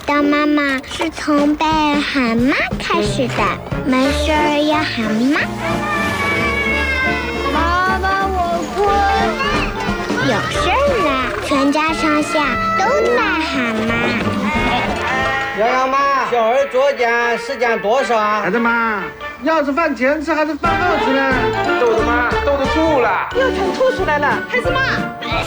当妈妈是从被喊妈开始的，没事儿要喊妈。妈妈，我困。有事儿了，全家上下都在喊妈。 洋洋妈，小儿作检时间多少啊？ 孩子妈，要是饭前吃还是饭后吃呢？ 豆豆妈，豆豆吐了， 又馋吐出来了。孩子妈，